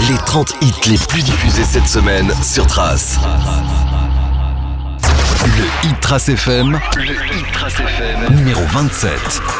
Les 30 hits les plus diffusés cette semaine sur Trace. Le Hit Trace FM, numéro 27.